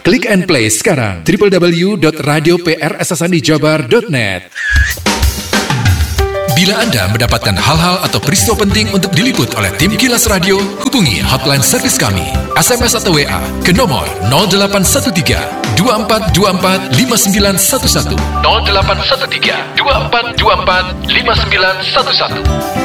Klik and play sekarang www.radioprssnijabar.net. Bila Anda mendapatkan hal-hal atau peristiwa penting untuk diliput oleh tim Kilas Radio, hubungi hotline servis kami, SMS atau WA ke nomor 0813 2424 5911 0813 2424 5911.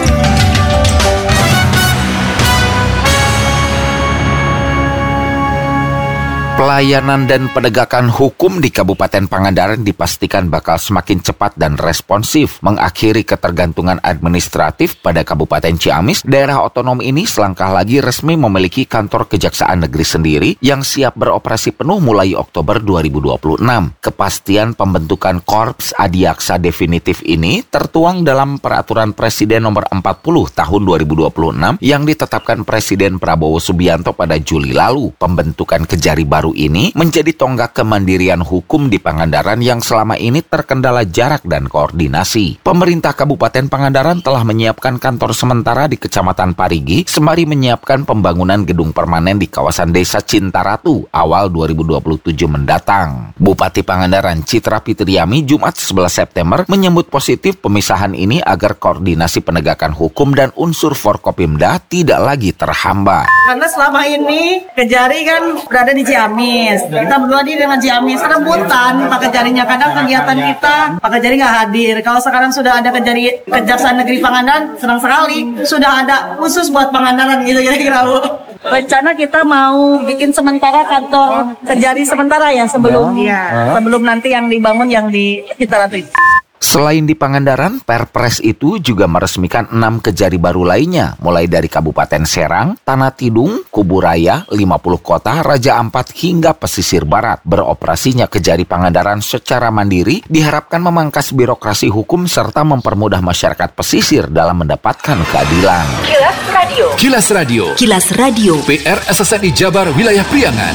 Pelayanan dan penegakan hukum di Kabupaten Pangandaran dipastikan bakal semakin cepat dan responsif, mengakhiri ketergantungan administratif pada Kabupaten Ciamis. Daerah otonom ini selangkah lagi resmi memiliki kantor kejaksaan negeri sendiri yang siap beroperasi penuh mulai Oktober 2026. Kepastian pembentukan Korps Adiaksa definitif ini tertuang dalam Peraturan Presiden Nomor 40 Tahun 2026 yang ditetapkan Presiden Prabowo Subianto pada Juli lalu. Pembentukan Kejari baru ini menjadi tonggak kemandirian hukum di Pangandaran yang selama ini terkendala jarak dan koordinasi. Pemerintah Kabupaten Pangandaran telah menyiapkan kantor sementara di Kecamatan Parigi sembari menyiapkan pembangunan gedung permanen di kawasan Desa Cintaratu awal 2027 mendatang. Bupati Pangandaran Citra Fitriami Jumat 11 September menyambut positif pemisahan ini agar koordinasi penegakan hukum dan unsur Forkopimda tidak lagi terhambat. Karena selama ini Kejari kan berada di Ciamis. Kita berdua di dengan Ciamis rebutan Pak Kejarinya. Kadang kegiatan kita Pak Kejari nggak hadir. Kalau sekarang sudah ada Kejari Kejaksaan Negeri Pangandaran, senang sekali. Sudah ada khusus buat Pangandaran gitu kira-kira, Bu. Rencana kita mau bikin sementara kantor Kejari sementara ya sebelum nanti yang dibangun yang di Cintaratu. Selain di Pangandaran, Perpres itu juga meresmikan 6 Kejari baru lainnya, mulai dari Kabupaten Serang, Tanah Tidung, Kuburaya, 50 Kota, Raja Ampat hingga Pesisir Barat. Beroperasinya Kejari Pangandaran secara mandiri diharapkan memangkas birokrasi hukum serta mempermudah masyarakat pesisir dalam mendapatkan keadilan. Kilas Radio. Kilas Radio. Kilas Radio. PR SSNI Jabar Wilayah Priangan.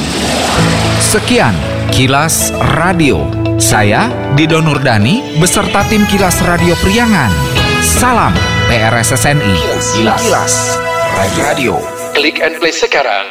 Sekian Kilas Radio. Saya Dido Nurdani beserta tim Kilas Radio Priangan. Salam PRSSNI. Kilas Radio. Klik and play sekarang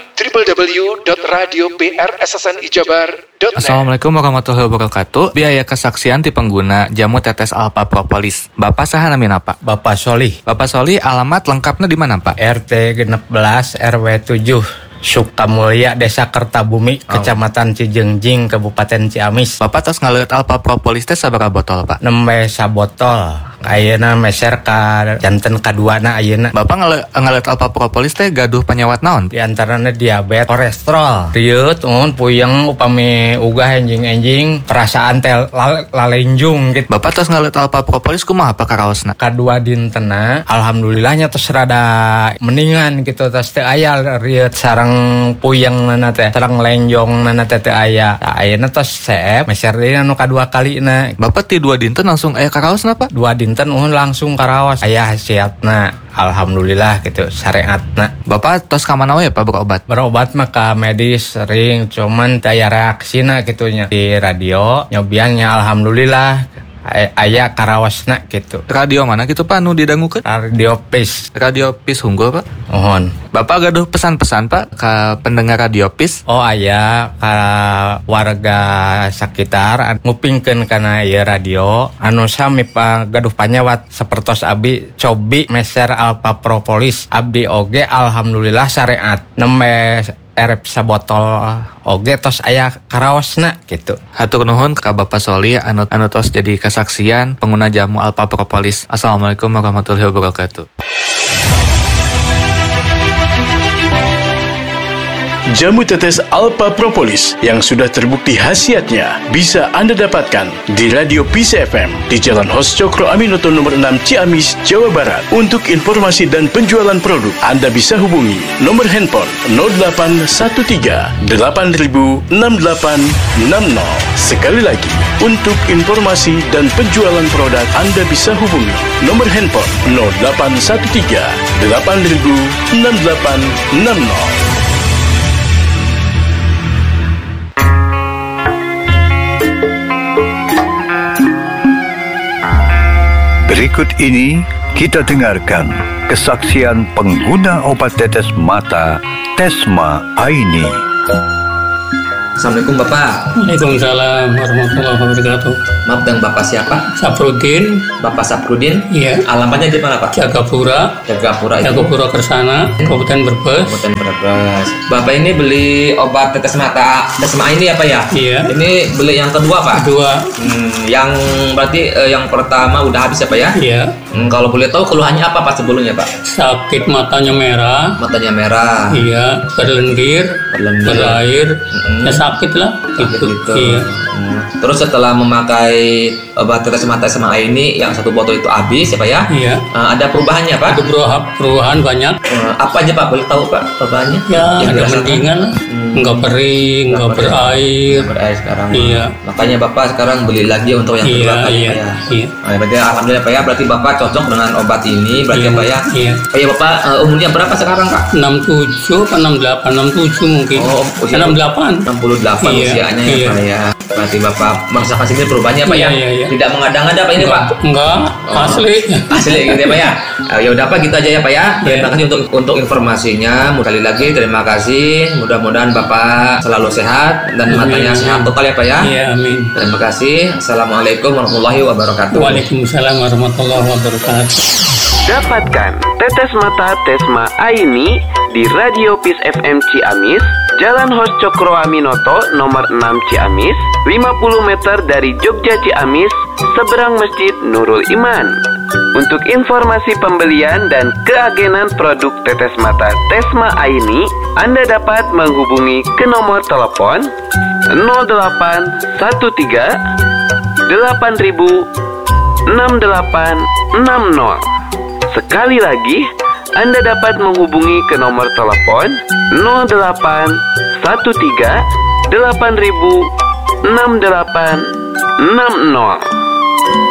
www.radioprssnijabar.net. Assalamualaikum warahmatullahi wabarakatuh. Biaya kesaksian ti pengguna jamu tetes Alpha Propolis. Bapak saha namina Pak? Bapak Solih. Bapak Solih, alamat lengkapnya di mana Pak? RT 16 RW 7 Sukamulya, Desa Kertabumi, Kecamatan Cijengjing, Kabupaten Ciamis. Bapak tos ngaliat Alpha Propolis teh sabaraha botol Pak? Nembe sabotol. Ayeuna meser ka janten kaduana ayeuna. Bapak ngaliat Alpha Propolis teh gaduh penyewat naon? Di antaranya diabetes, kolesterol, riut, puyeng upami ugah enjing-enjing, perasaan teh lalenjung gitu. Bapak tos ngaliat Alpha Propolis kumaha Pak karaosna? Kadua dintena, alhamdulillahnya tos rada mendingan gitu, tos teu aya riut sareng puyeng nana teh, sareng lenjong nana teh teu aya. Ayeuna tos seep, meser deui anu kadua kalina. Bapak ti dua dinten langsung aya karaosna Pak? Dua dinten langsung karaos aya hasiatna, alhamdulillah gitu, syariatna. Bapak tos ka mana we Pak berobat mah ka medis sering, cuman daya reaksina gitunya di radio nyobiannya alhamdulillah aya karawasna gitu. Radio mana gitu Pak nu didangukeun? Radio PIS unggul Pak. Mohon. Bapak gaduh pesan-pesan Pak ka pendengar Radio PIS? Oh aya ka warga sekitar ngupingkeun kana ieu radio anu sami gaduh panyawat sapertos abdi cobi meser Alpha Propolis. Abdi oge alhamdulillah syariat nembe erep sabotol oge tos aya karaosna gitu. Hatur nuhun ka Bapak Solih anu tos jadi kesaksian pengguna jamu Alpha Propolis. Assalamualaikum warahmatullahi wabarakatuh. Jamu tetes Alpha Propolis yang sudah terbukti khasiatnya bisa Anda dapatkan di Radio PIS FM di Jalan Hos Cokro Aminoto nomor 6 Ciamis, Jawa Barat. Untuk informasi dan penjualan produk, Anda bisa hubungi nomor handphone 0813 8000 6860. Sekali lagi, untuk informasi dan penjualan produk, Anda bisa hubungi nomor handphone 0813 8000 6860. Berikut ini kita dengarkan kesaksian pengguna obat tetes mata Tesma Aini. Assalamualaikum Bapak. Waalaikumsalam warahmatullahi wabarakatuh. Maaf, dengan Bapak siapa? Saprudin. Bapak Saprudin? Iya. Alamatnya di mana Pak? Jagapura Kersana, Kabupaten Brebes. Bapak ini beli obat tetes mata Desma ini apa ya? Iya. Ini beli yang kedua Pak? Kedua. Yang berarti yang pertama udah habis apa ya? Iya. Kalau boleh tahu keluhannya apa Pak sebelumnya Pak? Sakit matanya merah. Matanya merah. Iya. Berlendir. Berair. Ya sakit lah. Gitu. Iya. Terus setelah memakai obat tetes mata SMA ini yang satu botol itu habis ya Pak ya? Iya. Ada perubahannya Pak? Ada perubahan banyak. Apa aja Pak? Boleh tahu Pak perubahannya? Ya ada mendingan lah. Enggak berair. Berair sekarang. Iya. Makanya Bapak sekarang beli lagi untuk yang kedua Pak ya? Iya. Berarti alhamdulillah Pak ya. Berarti Bapak cocok dengan obat ini berarti Pak ya? Iya. Pak ya Bapak umurnya berapa sekarang Pak? 67 atau 68? 67 mungkin. Oh, 68. 68 usianya ya Pak ya. Berarti Bapak merasakan sini perubahannya Pak ya? Iya. Tidak mengada-ngada Pak ini Pak? Enggak, asli. Asli gitu ya Pak ya? Ya udah Pak, gitu aja ya Pak ya. Terima kasih untuk informasinya. Sekali lagi terima kasih. Mudah-mudahan Bapak selalu sehat dan matanya sehat total ya Pak ya. Iya, amin. Terima kasih. Assalamualaikum warahmatullahi wabarakatuh. Waalaikumsalam warahmatullahi wabarakatuh. Dapatkan tetes mata Tesma Aini di Radio Peace FM Ciamis, Jalan Hos Cokro Aminoto nomor 6 Ciamis, 50 meter dari Jogja Ciamis, seberang Masjid Nurul Iman. Untuk informasi pembelian dan keagenan produk tetes mata Tesma Aini, Anda dapat menghubungi ke nomor telepon 0813 8000 6860. Sekali lagi, Anda dapat menghubungi ke nomor telepon 0813 8000 6860.